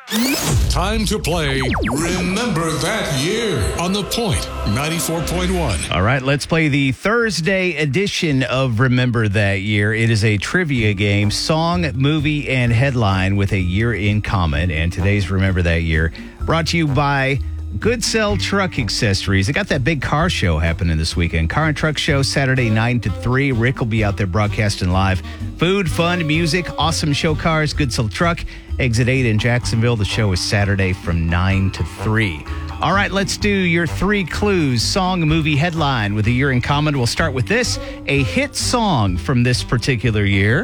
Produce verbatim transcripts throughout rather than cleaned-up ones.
Time to play Remember That Year on The Point ninety-four point one. All right, let's play the Thursday edition of Remember That Year. It is a trivia game, song, movie, and headline with a year in common. And today's Remember That Year brought to you by Good Sell Truck Accessories. They got that big car show happening this weekend. Car and Truck Show, Saturday nine to three. Rick will be out there broadcasting live. Food, fun, music, awesome show cars. Good Sell Truck. Exit eight in Jacksonville. The show is Saturday from nine to three. All right, let's do your three clues. Song, movie, headline with a year in common. We'll start with this. A hit song from this particular year.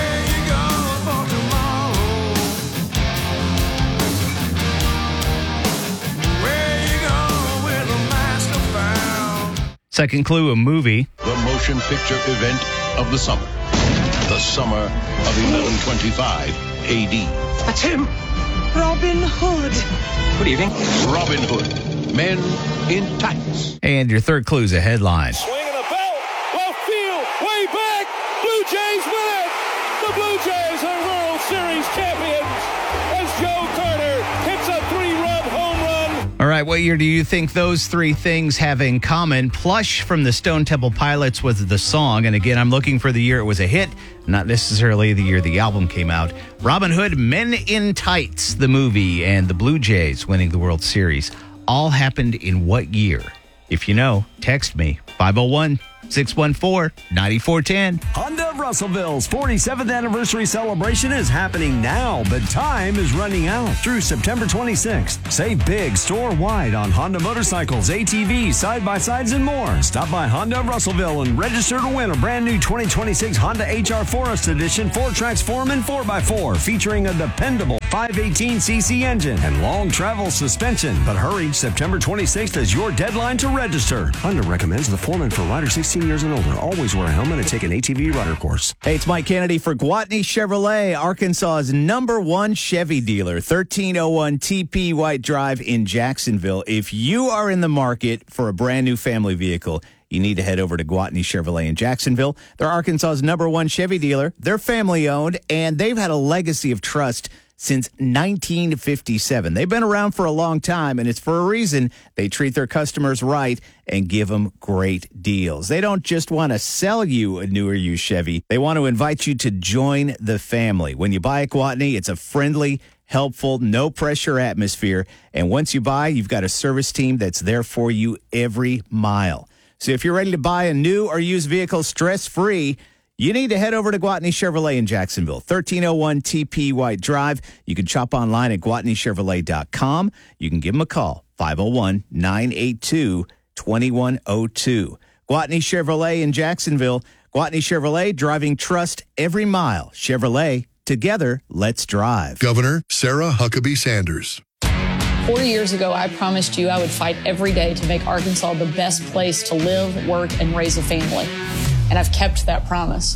Second clue, a movie. The motion picture event of the summer. The summer of eleven twenty-five A D. That's him. Robin Hood. Good evening. Robin Hood. Men in tights. And your third clue is a headline. Swinging a belt. Left field. Way back. Blue Jays win it. The Blue Jays are World Series champions as Joe Carter hits a three-run home run. All right, what year do you think those three things have in common? Plush from the Stone Temple Pilots was the song. And again, I'm looking for the year it was a hit, not necessarily the year the album came out. Robin Hood, Men in Tights, the movie, and the Blue Jays winning the World Series all happened in what year? If you know, text me, five oh one, six one four, nine four one zero. Honda of Russellville's forty-seventh anniversary celebration is happening now, but time is running out through September twenty-sixth. Save big store-wide on Honda motorcycles, A T Vs, side-by-sides, and more. Stop by Honda of Russellville and register to win a brand new twenty twenty-six Honda H R Forest Edition four-Trax Foreman four by four featuring a dependable five eighteen c c engine and long travel suspension. But hurry, September twenty-sixth is your deadline to register. Honda recommends the Foreman for riders sixteen years and older. Always wear a helmet and take an A T V rider course. Hey, it's Mike Kennedy for Gwatney Chevrolet, Arkansas's number one Chevy dealer, thirteen oh one T P White Drive in Jacksonville. If you are in the market for a brand new family vehicle, you need to head over to Gwatney Chevrolet in Jacksonville. They're Arkansas's number one Chevy dealer. They're family-owned, and they've had a legacy of trust since nineteen fifty-seven. They've been around for a long time, and it's for a reason. They treat their customers right and give them great deals. They don't just want to sell you a new or used Chevy. They want to invite you to join the family. When you buy a Gwatney, it's a friendly, helpful, no-pressure atmosphere. And once you buy, you've got a service team that's there for you every mile. So if you're ready to buy a new or used vehicle stress-free, you need to head over to Gwatney Chevrolet in Jacksonville, thirteen oh one T P White Drive. You can shop online at gwatney chevrolet dot com. You can give them a call, five oh one, nine eight two, two one oh two. Gwatney Chevrolet in Jacksonville. Gwatney Chevrolet, driving trust every mile. Chevrolet, together, let's drive. Governor Sarah Huckabee Sanders. Four years ago, I promised you I would fight every day to make Arkansas the best place to live, work, and raise a family. And I've kept that promise.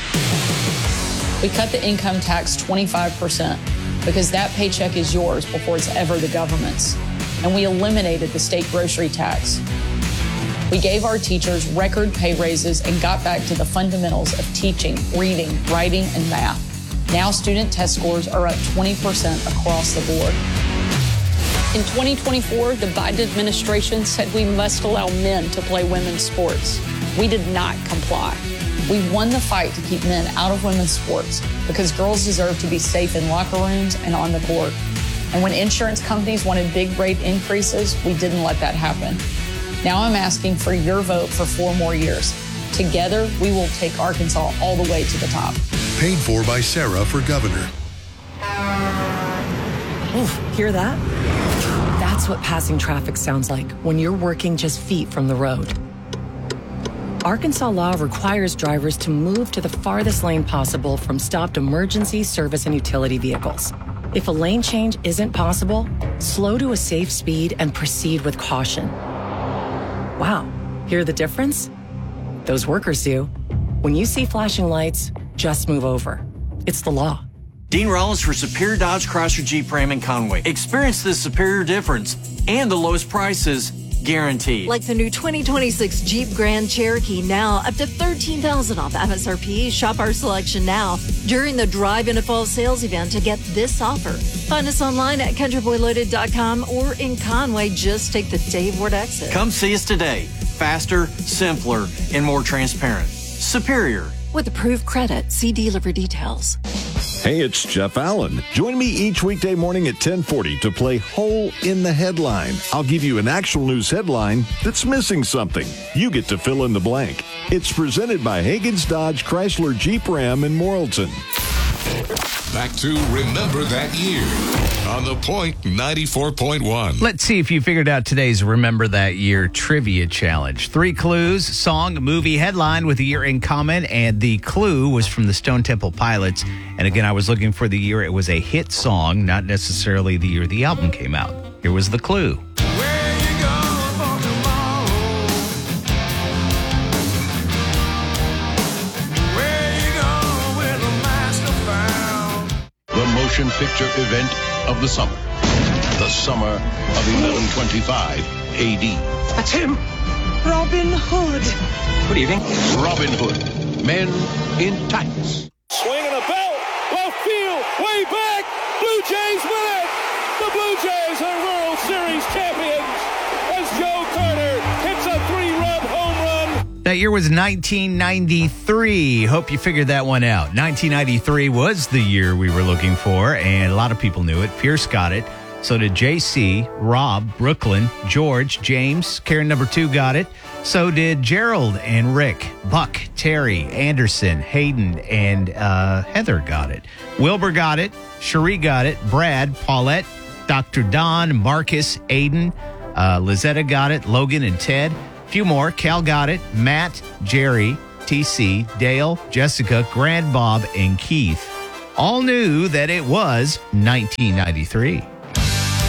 We cut the income tax twenty-five percent because that paycheck is yours before it's ever the government's. And we eliminated the state grocery tax. We gave our teachers record pay raises and got back to the fundamentals of teaching, reading, writing, and math. Now student test scores are up twenty percent across the board. In twenty twenty-four, the Biden administration said we must allow men to play women's sports. We did not comply. We won the fight to keep men out of women's sports because girls deserve to be safe in locker rooms and on the court. And when insurance companies wanted big rate increases, we didn't let that happen. Now I'm asking for your vote for four more years. Together, we will take Arkansas all the way to the top. Paid for by Sarah for governor. Oof, hear that? That's what passing traffic sounds like when you're working just feet from the road. Arkansas law requires drivers to move to the farthest lane possible from stopped emergency, service, and utility vehicles. If a lane change isn't possible, slow to a safe speed and proceed with caution. Wow, hear the difference? Those workers do. When you see flashing lights, just move over. It's the law. Dean Rollins for Superior Dodge Chrysler Jeep Ram in Conway. Experience the superior difference and the lowest prices guaranteed. Like the new twenty twenty-six Jeep Grand Cherokee, now up to thirteen thousand dollars off M S R P. Shop our selection now during the Drive Into Fall sales event to get this offer. Find us online at country boy loaded dot com or in Conway. Just take the Dave Ward exit. Come see us today. Faster, simpler, and more transparent. Superior. With approved credit, see dealer for details. Hey, it's Jeff Allen. Join me each weekday morning at ten forty to play Hole in the Headline. I'll give you an actual news headline that's missing something. You get to fill in the blank. It's presented by Hagen's Dodge Chrysler Jeep Ram in Morrilton. Back to Remember That Year on The Point ninety-four point one. Let's see if you figured out today's Remember That Year trivia challenge. Three clues, song, movie, headline with the year in common, and the clue was from the Stone Temple Pilots. And again, I was looking for the year it was a hit song, not necessarily the year the album came out. Here was the clue. Motion picture event of the summer. The summer of eleven twenty-five A D. That's him! Robin Hood! Good evening. Robin Hood. Men in tights. Swinging a belt. Left field. Way back. Blue Jays win it! The Blue Jays are World Series champions as Joe Carter hits a three-run home run. That year was nineteen ninety-three. Hope you figured that one out. nineteen ninety-three was the year we were looking for, and a lot of people knew it. Pierce got it. So did J C, Rob, Brooklyn, George, James. Karen number two got it. So did Gerald and Rick, Buck, Terry, Anderson, Hayden, and uh, Heather got it. Wilbur got it. Cherie got it. Brad, Paulette, Doctor Don, Marcus, Aiden, uh, Lizetta got it. Logan and Ted. Few more. Cal got it. Matt, Jerry, T C, Dale, Jessica, Grand Bob, and Keith all knew that it was nineteen ninety-three.